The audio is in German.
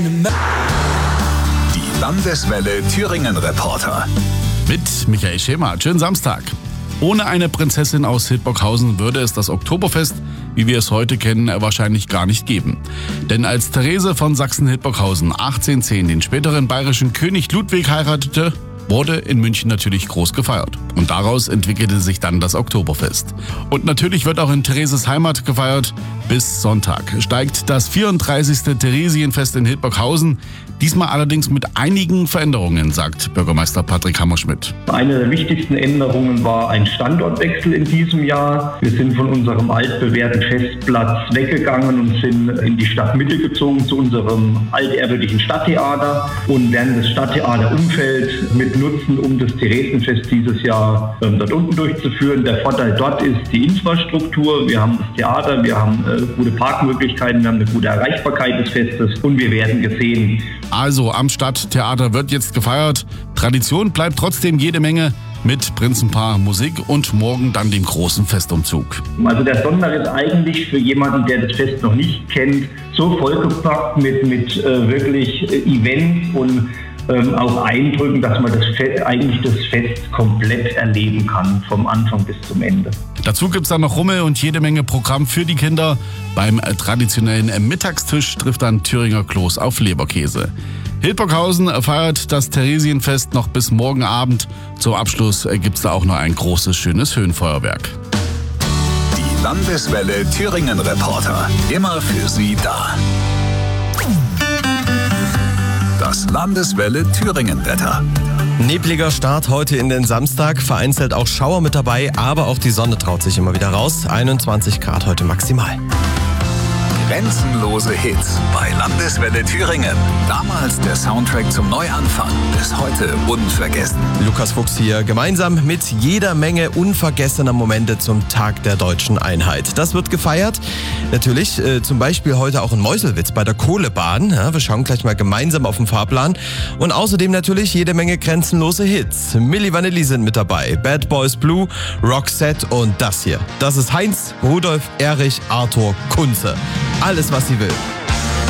Die Landeswelle Thüringen Reporter. Mit Michael Schema. Schönen Samstag. Ohne eine Prinzessin aus Hildburghausen würde es das Oktoberfest, wie wir es heute kennen, wahrscheinlich gar nicht geben. Denn als Therese von Sachsen-Hildburghausen 1810 den späteren bayerischen König Ludwig heiratete, wurde in München natürlich groß gefeiert. Und daraus entwickelte sich dann das Oktoberfest. Und natürlich wird auch in Thereses Heimat gefeiert. Bis Sonntag steigt das 34. Theresienfest in Hildburghausen. Diesmal allerdings mit einigen Veränderungen, sagt Bürgermeister Patrick Hammerschmidt. Eine der wichtigsten Änderungen war ein Standortwechsel in diesem Jahr. Wir sind von unserem altbewährten Festplatz weggegangen und sind in die Stadtmitte gezogen zu unserem altehrwürdigen Stadttheater und werden das Stadttheaterumfeld mit nutzen, um das Theresienfest dieses Jahr dort unten durchzuführen. Der Vorteil dort ist die Infrastruktur. Wir haben das Theater, wir haben gute Parkmöglichkeiten, wir haben eine gute Erreichbarkeit des Festes und wir werden gesehen. Also am Stadttheater wird jetzt gefeiert. Tradition bleibt trotzdem jede Menge mit Prinzenpaar, Musik und morgen dann dem großen Festumzug. Also der Sonntag ist eigentlich für jemanden, der das Fest noch nicht kennt, so vollgepackt mit wirklich Events und auch Eindrücken, dass man das Fest komplett erleben kann, vom Anfang bis zum Ende. Dazu gibt's dann noch Rummel und jede Menge Programm für die Kinder. Beim traditionellen Mittagstisch trifft dann Thüringer Kloß auf Leberkäse. Hildburghausen feiert das Theresienfest noch bis morgen Abend. Zum Abschluss gibt's da auch noch ein großes, schönes Höhenfeuerwerk. Die Landeswelle Thüringen Reporter. Immer für Sie da. Das Landeswelle Thüringen Wetter. Nebliger Start heute in den Samstag, vereinzelt auch Schauer mit dabei, aber auch die Sonne traut sich immer wieder raus. 21 Grad heute maximal. Grenzenlose Hits bei Landeswelle Thüringen. Damals der Soundtrack zum Neuanfang, bis heute unvergessen. Lukas Fuchs hier, gemeinsam mit jeder Menge unvergessener Momente zum Tag der deutschen Einheit. Das wird gefeiert. Natürlich zum Beispiel heute auch in Meuselwitz bei der Kohlebahn. Ja, wir schauen gleich mal gemeinsam auf den Fahrplan. Und außerdem natürlich jede Menge grenzenlose Hits. Milli Vanilli sind mit dabei, Bad Boys Blue, Roxette und das hier. Das ist Heinz, Rudolf, Erich, Arthur, Kunze. Alles, was sie will.